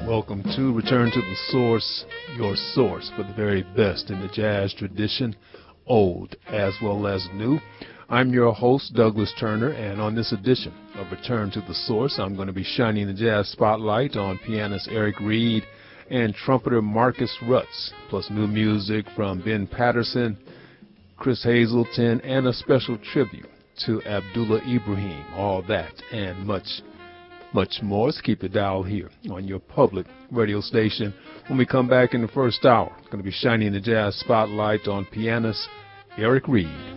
Welcome to Return to the Source, your source for the very best in the jazz tradition, old as well as new. I'm your host, Douglas Turner, and on this edition of Return to the Source, I'm going to be shining the jazz spotlight on pianist Eric Reed and trumpeter Marcus Rutz, plus new music from Ben Patterson, Chris Hazelton, and a special tribute to Abdullah Ibrahim. All that and much more. So keep the dial here on your public radio station. When we come back in the first hour, going to be shining the jazz spotlight on pianist Eric Reed.